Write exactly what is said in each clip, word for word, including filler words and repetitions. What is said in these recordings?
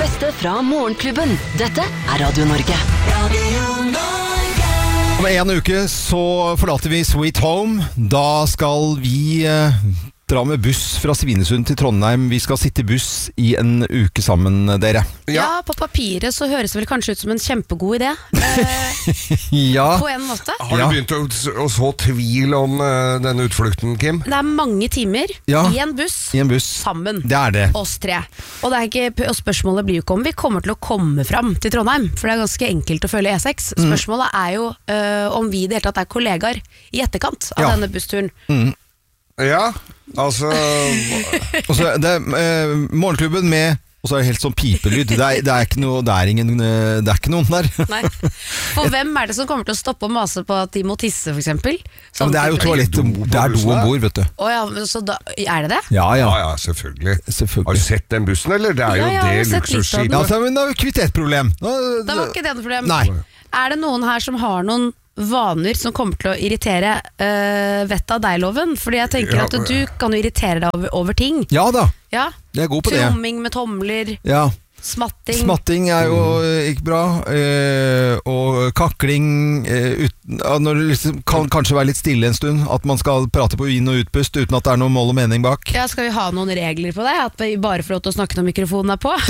beste fra Morgenklubben. Dette er Radio Norge. Radio Norge. Om en uke så forlater vi Sweet Home. Da skal vi eh, dra med buss fra Svinesund til Trondheim. Vi skal sitte i buss i en uke sammen, dere. Ja, ja på papiret så høres det vel kanskje ut som en kjempegod idé. Eh, ja. På en måte. Har du Ja. begynt å, å så tvil om uh, denne utflukten, Kim? Det er mange timer Ja. i en buss. I en buss. Sammen. Det er det. Oss tre. Og, det er ikke, og spørsmålet blir jo ikke om vi kommer til å komme fram til Trondheim, for det er ganske enkelt å følge E seks. Mm. Spørsmålet er jo øh, om vi i det hele tatt er kollegaer i etterkant av Ja. denne bussturen. Mm. Ja, altså Og så det er eh, Morgenklubben med. Og så er det helt sånn pipelyd. Det er, det er ikke noe, det er ingen, eh, det er ikke noen der. Nei. For hvem er det som kommer til å stoppe og mase på at de må tisse, for eksempel? Ja, men det er jo toalett. Det er do ombord, vet du. Å ja, så da, er det det? Ja, ja. Ja, ja, selvfølgelig. Selvfølgelig. Har du sett den bussen, eller? Det er jo Ja, jeg har det sett litt av luksusskipet. den. Ja, så, men det er jo kvittetsproblem. Da, Da var ikke det noe problem. Nei. Er det noen her som har noen vaner som kommer til å irritere uh, vettet av deg-loven? Fordi jeg tenker Ja, at du kan jo irritere deg over, over ting. Ja da, Ja. jeg er god på det. Tromming med tomler, Ja. smatting. Smatting er jo eh, ikke bra, eh, og kakling eh, uten, ja, når det liksom kan kanskje være litt stille en stund, at man skal prate på inn- og utpust uten at det er noe mål og mening bak. Ja, skal vi ha noen regler på det? At vi bare får lov til å snakke når mikrofonen er på?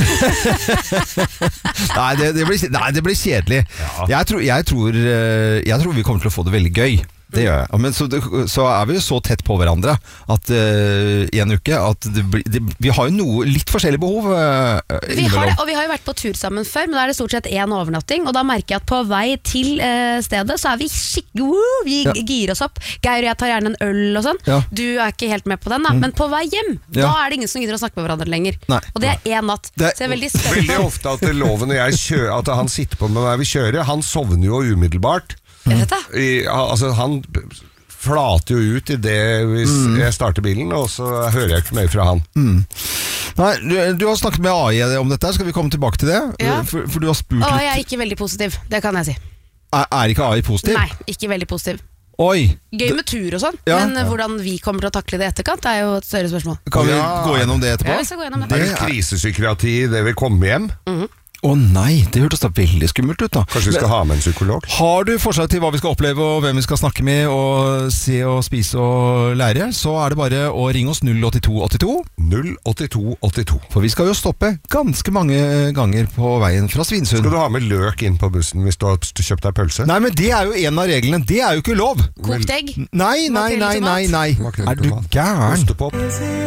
Nei, det, det, blir, nei, det blir kjedelig. Jeg, tror, jeg, tror, eh, jeg tror vi kommer til å få det veldig gøy. Det gjør jeg. Ja, men så, det, så er vi jo så tett på hverandre at, uh, i en uke at det, blir- det, vi har jo noe litt forskjellige behov. Uh, Vi har det, og vi har jo vært på tur sammen før, men da er det stort sett én overnatting. Og da merker jeg at på vei til eh, stedet så er vi skikkelig woo, Vi Ja. girer oss opp. Geir og jeg tar gjerne en øl og sånn. Ja. Du er ikke helt med på den, da. Men på vei hjem, Ja. da er det ingen som gidder å snakke med hverandre lenger. Nei. Og det er én natt. Det- Så jeg er veldig spent Veldig på ofte at loven og jeg kjører, at han sitter på med meg vi kjører, han sovner jo umiddelbart. Jeg vet det. I, altså han flater jo ut i det hvis jeg starter bilen, og så hører jeg ikke mer fra han. Nei, du, du har snakket med A I om dette, skal vi komme tilbake til det? Ja. For, for du har spurt Og litt. jeg er ikke veldig positiv, det kan jeg si. Er, er ikke A I positiv? Nei, ikke veldig positiv. Oi, Gøy med tur og sånn, Ja. men eh, hvordan vi kommer til å takle det i etterkant, er jo et større spørsmål. kan vi Ja. gå gjennom det Ja, etterpå? vi skal gå gjennom Det det. er det krisepsykiatri det vil komme hjem. Å nei, det hørtes da veldig skummelt ut da. Kanskje vi skal ha med en psykolog? Har du forslag til hva vi skal oppleve og hvem vi skal snakke med og se og spise og lære, så er det bare å ringe oss null åtte to åtte to, null åtte to åtte to. for vi skal jo stoppe ganske mange ganger på veien fra Svinesund. Skal du ha med løk inn på bussen hvis du har kjøpt deg pølse? Nei, men det er jo en av reglene. Det er jo ikke lov. Kokt egg. Nei, nei, nei, nei, nei. Makrell i Er du tomat. gæren? Ostepop.